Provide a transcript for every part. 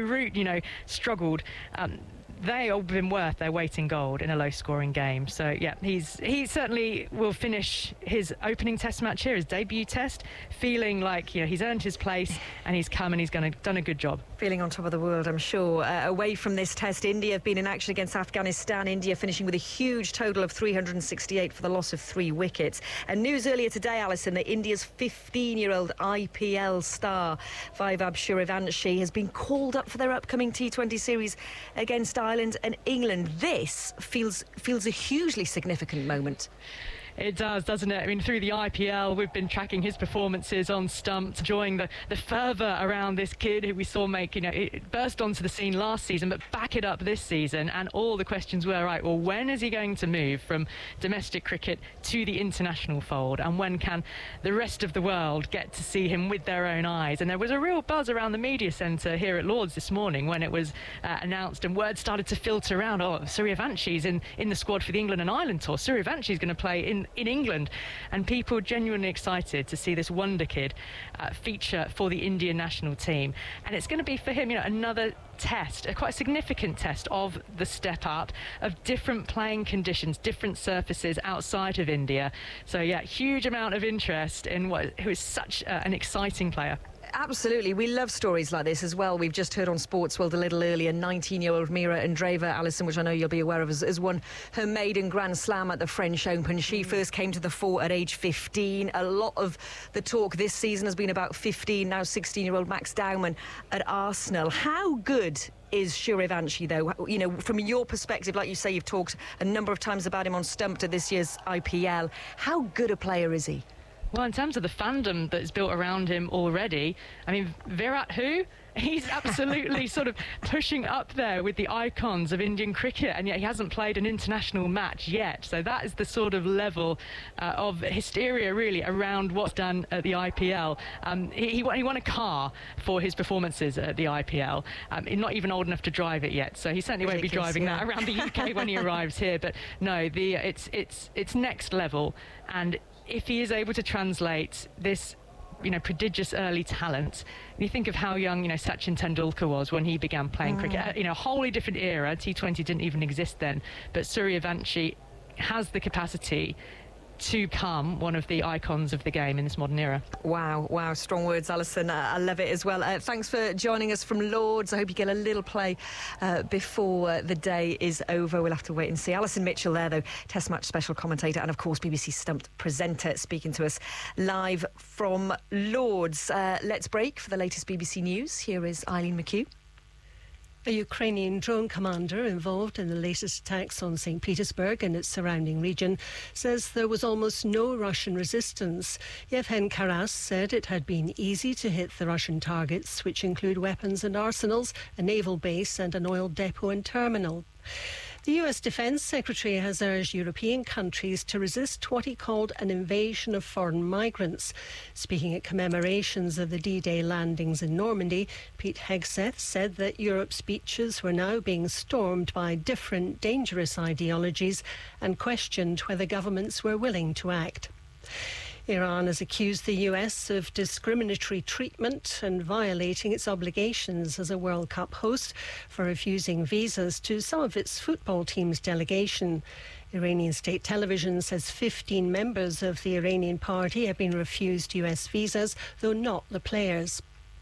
route, struggled. They all been worth their weight in gold in a low-scoring game. So, yeah, he certainly will finish his opening test match here, his debut test, feeling like, he's earned his place and he's come and he's done a good job. Feeling on top of the world, I'm sure. Away from this test, India have been in action against Afghanistan. India finishing with a huge total of 368 for the loss of 3 wickets. And news earlier today, Alison, that India's 15-year-old IPL star, Vaibhav Suryavanshi, has been called up for their upcoming T20 series against Ireland and England. This feels a hugely significant moment. It does, doesn't it? I mean, through the IPL, we've been tracking his performances on stumps, enjoying the fervour around this kid who we saw it burst onto the scene last season, but back it up this season. And all the questions were, right, well, when is he going to move from domestic cricket to the international fold? And when can the rest of the world get to see him with their own eyes? And there was a real buzz around the media centre here at Lord's this morning when it was announced and word started to filter around, Suryavanchi's in the squad for the England and Ireland tour. Suryavanchi's going to play in England, and people genuinely excited to see this wonder kid feature for the Indian national team. And it's going to be for him, another test, a quite significant test of the step up, of different playing conditions, different surfaces outside of India. So yeah, huge amount of interest in who is such an exciting player. Absolutely. We love stories like this as well. We've just heard on Sports World a little earlier, 19-year-old Mira Andreeva, Alison, which I know you'll be aware of, has won her maiden Grand Slam at the French Open. She first came to the fore at age 15. A lot of the talk this season has been about 15, now 16-year-old Max Dowman at Arsenal. How good is Suryavanshi, though? From your perspective, like you say, you've talked a number of times about him on Stumped at this year's IPL. How good a player is he? Well, in terms of the fandom that's built around him already, I mean, Virat who? He's absolutely sort of pushing up there with the icons of Indian cricket, and yet he hasn't played an international match yet. So that is the sort of level of hysteria, really, around what's done at the IPL. He won a car for his performances at the IPL. He's not even old enough to drive it yet, so he certainly won't be driving that around the UK when he arrives here. But no, it's next level, and if he is able to translate this prodigious early talent. You think of how young, Sachin Tendulkar was when he began playing cricket. A wholly different era. T20 didn't even exist then. But Suryavanshi has the capacity to become one of the icons of the game in this modern era. Wow, strong words, Alison. I love it as well. Thanks for joining us from Lord's. I hope you get a little play before the day is over. We'll have to wait and see. Alison Mitchell there, though, Test Match special commentator and, of course, BBC Stumped presenter, speaking to us live from Lord's. Let's break for the latest BBC News. Here is Eileen McHugh. A Ukrainian drone commander involved in the latest attacks on St. Petersburg and its surrounding region says there was almost no Russian resistance. Yevhen Karas said it had been easy to hit the Russian targets, which include weapons and arsenals, a naval base and an oil depot and terminal. The US Defence Secretary has urged European countries to resist what he called an invasion of foreign migrants. Speaking at commemorations of the D-Day landings in Normandy, Pete Hegseth said that Europe's beaches were now being stormed by different dangerous ideologies and questioned whether governments were willing to act. Iran has accused the US of discriminatory treatment and violating its obligations as a World Cup host for refusing visas to some of its football team's delegation. Iranian state television says 15 members of the Iranian party have been refused US visas, though not the players.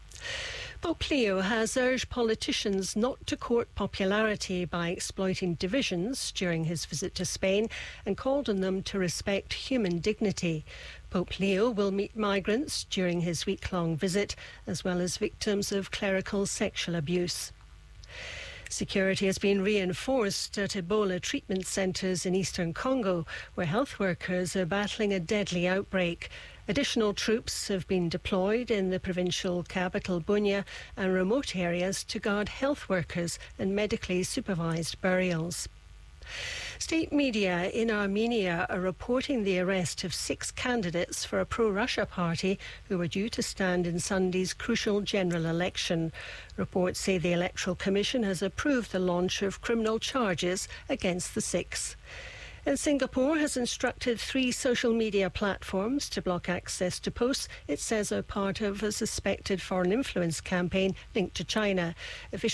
Pope Leo has urged politicians not to court popularity by exploiting divisions during his visit to Spain and called on them to respect human dignity. Pope Leo will meet migrants during his week-long visit, as well as victims of clerical sexual abuse. Security has been reinforced at Ebola treatment centres in eastern Congo, where health workers are battling a deadly outbreak. Additional troops have been deployed in the provincial capital Bunia and remote areas to guard health workers and medically supervised burials. State media in Armenia are reporting the arrest of 6 candidates for a pro-Russia party who were due to stand in Sunday's crucial general election. Reports say the Electoral Commission has approved the launch of criminal charges against the 6. And Singapore has instructed 3 social media platforms to block access to posts it says are part of a suspected foreign influence campaign linked to China.